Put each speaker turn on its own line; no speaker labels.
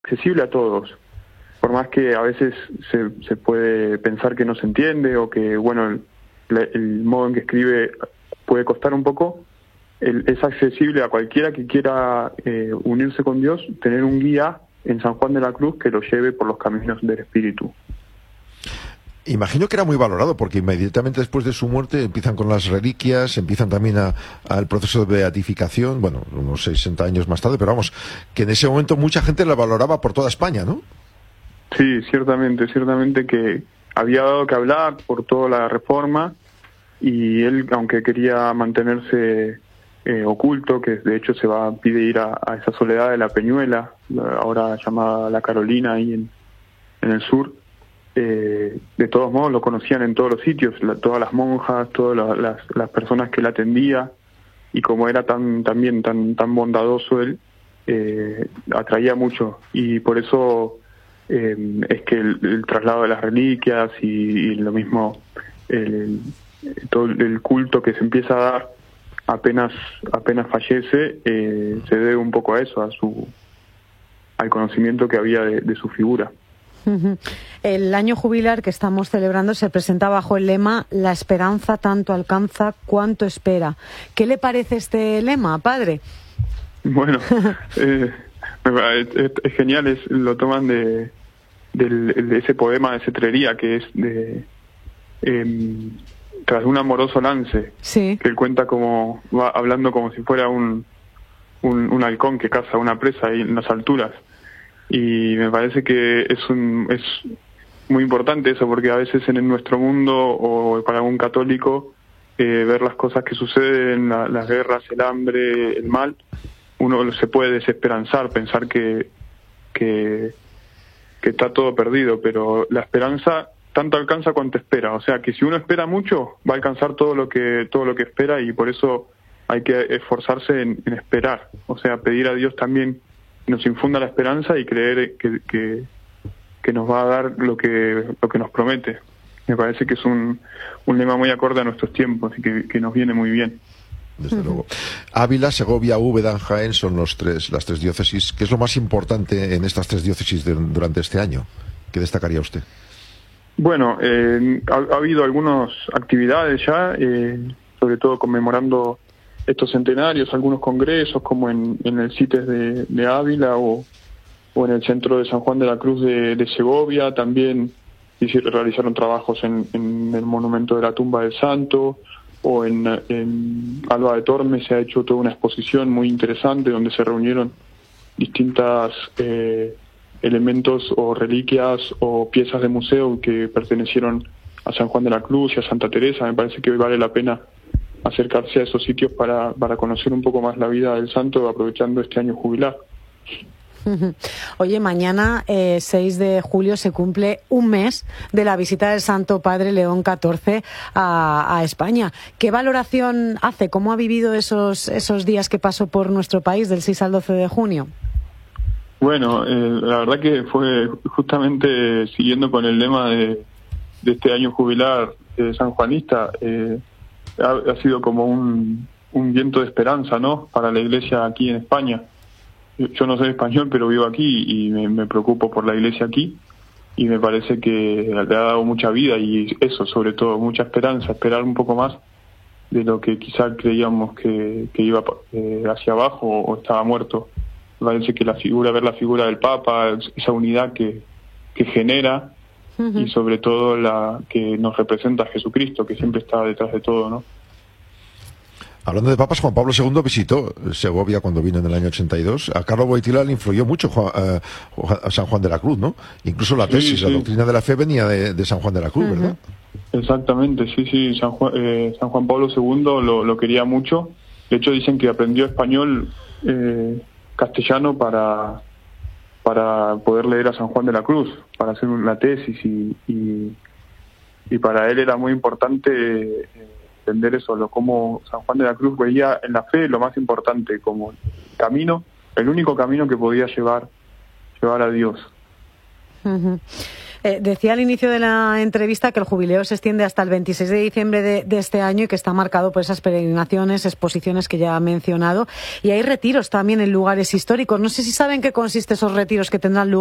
accesible a todos. Por más que a veces se puede pensar que no se entiende o que, bueno, el modo en que escribe puede costar un poco, es accesible a cualquiera que quiera unirse con Dios, tener un guía en San Juan de la Cruz que lo lleve por los caminos del Espíritu.
Imagino que era muy valorado, porque inmediatamente después de su muerte empiezan con las reliquias, empiezan también al proceso de beatificación, bueno, unos 60 años más tarde, pero vamos, que en ese momento mucha gente la valoraba por toda España, ¿no?
Sí, ciertamente que había dado que hablar por toda la reforma, y él, aunque quería mantenerse oculto, que de hecho pide ir a esa soledad de la Peñuela, ahora llamada La Carolina, ahí en el sur, de todos modos lo conocían en todos los sitios, todas las monjas, todas las personas que la atendía, y como era tan bondadoso él, atraía mucho, y por eso es que el traslado de las reliquias y lo mismo, todo el culto que se empieza a dar apenas fallece, se debe un poco a eso, al conocimiento que había de su figura.
El año jubilar que estamos celebrando se presenta bajo el lema "La esperanza tanto alcanza cuanto espera". ¿Qué le parece este lema, padre?
Bueno, es genial, lo toman de ese poema de Cetrería, que es tras un amoroso lance,
sí,
que él cuenta como va hablando como si fuera un halcón que caza una presa ahí en las alturas. Y me parece que es muy importante eso, porque a veces en nuestro mundo, o para un católico, ver las cosas que suceden, las guerras, el hambre, el mal, uno se puede desesperanzar, pensar que está todo perdido, pero la esperanza tanto alcanza cuanto espera. O sea que si uno espera mucho, va a alcanzar todo lo que espera, y por eso hay que esforzarse en esperar. O sea, pedir a Dios también nos infunda la esperanza y creer que nos va a dar lo que nos promete. Me parece que es un lema muy acorde a nuestros tiempos y que nos viene muy bien.
Desde luego. Ávila, Segovia, Úbeda, Jaén son las tres diócesis. ¿Qué es lo más importante en estas tres diócesis durante este año? ¿Qué destacaría usted?
Bueno, ha habido algunas actividades ya, sobre todo conmemorando estos centenarios, algunos congresos como en el CITES de Ávila o en el Centro de San Juan de la Cruz de Segovia. También realizaron trabajos en el Monumento de la Tumba del Santo, o en Alba de Tormes se ha hecho toda una exposición muy interesante donde se reunieron distintas elementos o reliquias o piezas de museo que pertenecieron a San Juan de la Cruz y a Santa Teresa. Me parece que vale la pena acercarse a esos sitios para conocer un poco más la vida del santo, aprovechando este año jubilar.
Oye, mañana 6 de julio se cumple un mes de la visita del Santo Padre León XIV a España. ¿Qué valoración hace? ¿Cómo ha vivido esos días que pasó por nuestro país del 6 al 12 de junio?
Bueno, la verdad que fue justamente siguiendo con el lema de este año jubilar sanjuanista. Ha sido como un viento de esperanza, ¿no?, para la Iglesia aquí en España. Yo no soy español, pero vivo aquí y me preocupo por la Iglesia aquí, y me parece que le ha dado mucha vida, y eso, sobre todo, mucha esperanza, esperar un poco más de lo que quizá creíamos que iba hacia abajo o estaba muerto. Me parece que ver la figura del Papa, esa unidad que genera, y sobre todo la que nos representa a Jesucristo, que siempre está detrás de todo, ¿no?
Hablando de papas, Juan Pablo II visitó Segovia cuando vino en el año 82. A Carlo Wojtyla le influyó mucho a San Juan de la Cruz, ¿no? Incluso la tesis, sí. La doctrina de la fe venía de San Juan de la Cruz, ¿verdad?
Exactamente, sí. San Juan Pablo II lo quería mucho. De hecho, dicen que aprendió español, castellano para poder leer a San Juan de la Cruz, para hacer la tesis, y para él era muy importante entender eso, cómo San Juan de la Cruz veía en la fe lo más importante, como el único camino que podía llevar a Dios.
Decía al inicio de la entrevista que el jubileo se extiende hasta el 26 de diciembre de este año y que está marcado por esas peregrinaciones, exposiciones que ya ha mencionado. Y hay retiros también en lugares históricos. No sé si saben qué consiste esos retiros que tendrán lugar